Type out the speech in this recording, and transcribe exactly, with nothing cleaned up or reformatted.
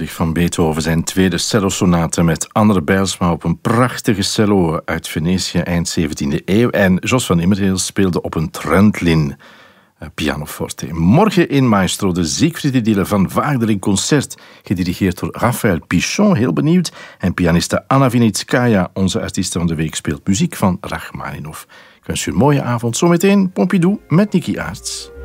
Ludwig van Beethoven zijn tweede cellosonate met Anne Bijlsma op een prachtige cello uit Venetië eind zeventiende eeuw. En Jos van Immerheel speelde op een Trendlin pianoforte. Morgen in Maestro de Siegfried Idylle van Wagner in concert, gedirigeerd door Raphaël Pichon, heel benieuwd. En pianiste Anna Vinitskaya, onze artieste van de week, speelt muziek van Rachmaninov. Ik wens u een mooie avond. Zometeen Pompidou met Nicky Aarts.